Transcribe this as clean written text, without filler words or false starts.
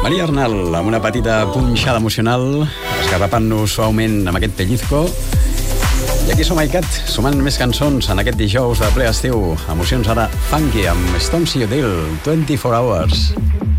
Maria Arnal, amb una petita punxada emocional, esgarrapant-nos suaument amb aquest pellizco. I aquí som ICAT, sumant més cançons en aquest dijous de ple estiu. Emocions ara funky amb Stormzy O'Dell, 24 Hours.